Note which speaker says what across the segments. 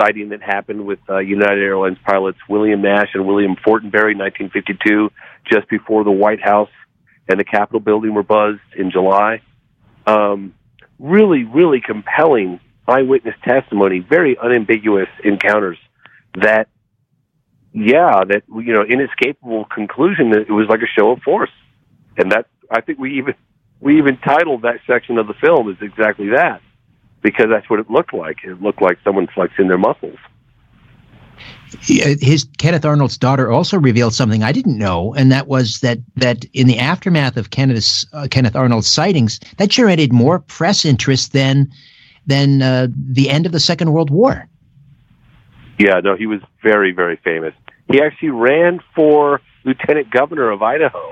Speaker 1: sighting that happened with United Airlines pilots William Nash and William Fortenberry in 1952, just before the White House and the Capitol building were buzzed in July. Really, really compelling eyewitness testimony, very unambiguous encounters that, inescapable conclusion that it was like a show of force. And that, I think we even titled that section of the film as exactly that, because that's what it looked like. It looked like someone flexing their muscles.
Speaker 2: Kenneth Arnold's daughter also revealed something I didn't know, and that was that in the aftermath of Kenneth Arnold's sightings, that generated more press interest than the end of the Second World War.
Speaker 1: Yeah, no, he was very, very famous. He actually ran for lieutenant governor of Idaho.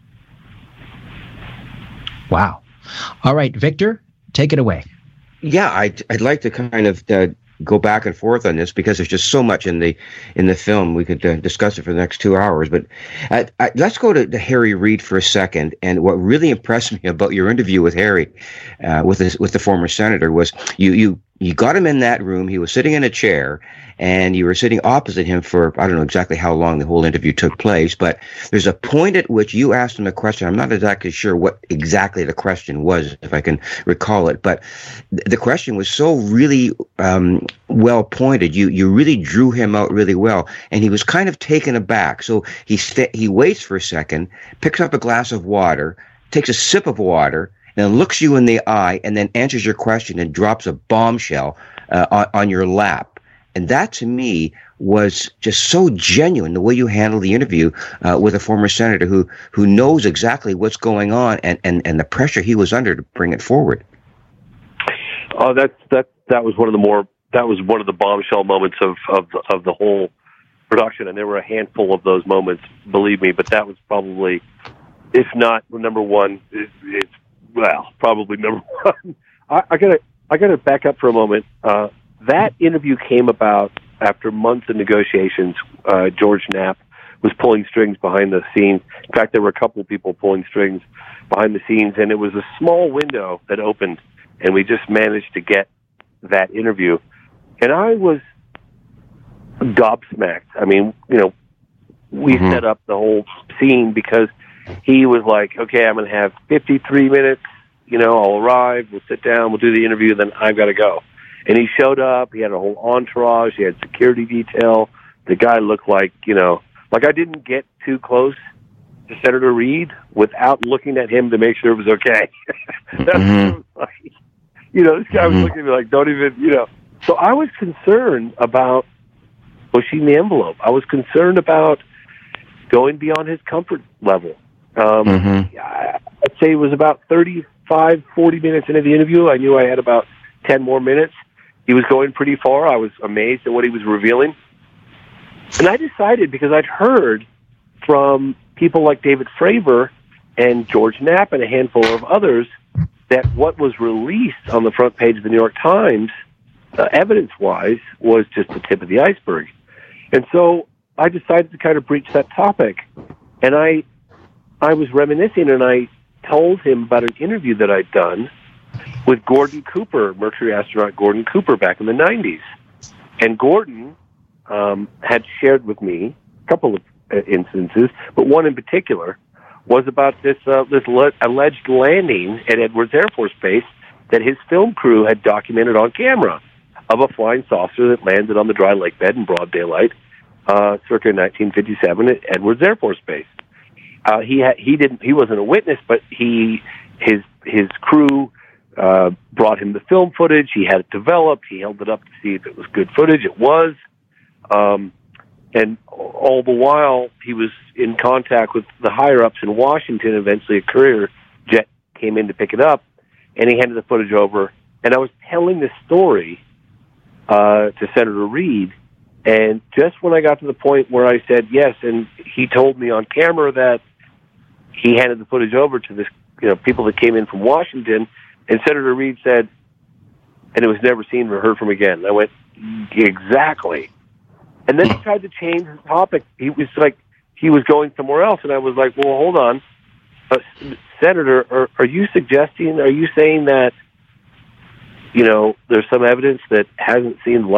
Speaker 2: Wow. All right, Victor, take it away.
Speaker 3: Yeah, I'd like to kind of go back and forth on this because there's just so much in the film. We could discuss it for the next 2 hours. But let's go to Harry Reid for a second. And what really impressed me about your interview with Harry, with the former senator, was you got him in that room. He was sitting in a chair, and you were sitting opposite him for, I don't know exactly how long the whole interview took place, but there's a point at which you asked him a question. I'm not exactly sure what exactly the question was, if I can recall it, but the question was so really well pointed. You really drew him out really well, and he was kind of taken aback. So he waits for a second, picks up a glass of water, takes a sip of water, and looks you in the eye, and then answers your question and drops a bombshell on your lap. And that, to me, was just so genuine, the way you handled the interview with a former senator who knows exactly what's going on and the pressure he was under to bring it forward.
Speaker 1: Oh, that was one of the bombshell moments of the whole production, and there were a handful of those moments, believe me. But that was probably, if not number one, it's probably number one. I gotta back up for a moment. That interview came about after months of negotiations. George Knapp was pulling strings behind the scenes. In fact, there were a couple of people pulling strings behind the scenes, and it was a small window that opened, and we just managed to get that interview. And I was gobsmacked. I mean, we set up the whole scene because he was like, okay, I'm going to have 53 minutes, I'll arrive, we'll sit down, we'll do the interview, then I've got to go. And he showed up, he had a whole entourage, he had security detail. The guy looked like I didn't get too close to Senator Reid without looking at him to make sure it was okay. This guy was looking at me like, don't even, So I was concerned about pushing the envelope. I was concerned about going beyond his comfort level. I'd say it was about 35, 40 minutes into the interview. I knew I had about 10 more minutes. He was going pretty far. I was amazed at what he was revealing. And I decided, because I'd heard from people like David Fravor and George Knapp and a handful of others, that what was released on the front page of the New York Times, evidence-wise, was just the tip of the iceberg. And so I decided to kind of breach that topic. And I was reminiscing, and I told him about an interview that I'd done with Gordon Cooper, Mercury astronaut Gordon Cooper, back in the 90s. And Gordon had shared with me a couple of instances, but one in particular was about this alleged landing at Edwards Air Force Base that his film crew had documented on camera of a flying saucer that landed on the dry lake bed in broad daylight circa 1957 at Edwards Air Force Base. He wasn't a witness, but his crew brought him the film footage. He had it developed. He held it up to see if it was good footage. It was. And all the while, he was in contact with the higher-ups in Washington. Eventually, a courier jet came in to pick it up, and he handed the footage over. And I was telling this story to Senator Reid, and just when I got to the point where I said yes, and he told me on camera that he handed the footage over to this, people that came in from Washington, and Senator Reid said, and it was never seen or heard from again. I went, exactly. And then he tried to change the topic. He was like, he was going somewhere else, and I was like, well, hold on. Senator, are you saying that, there's some evidence that hasn't seen the